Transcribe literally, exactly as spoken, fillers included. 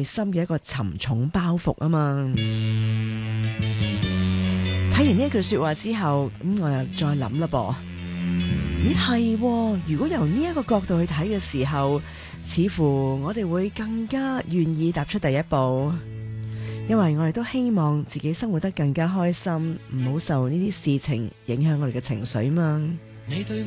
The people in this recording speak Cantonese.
心嘅一個沉重包袱啊嘛。睇完呢一句說話之後，咁我又再諗啦噃。咦係，如果由呢一個角度去睇嘅時候，似乎我哋會更加願意踏出第一步，因為我哋都希望自己生活得更加開心，唔好受呢啲事情影響我哋嘅情緒嘛。你對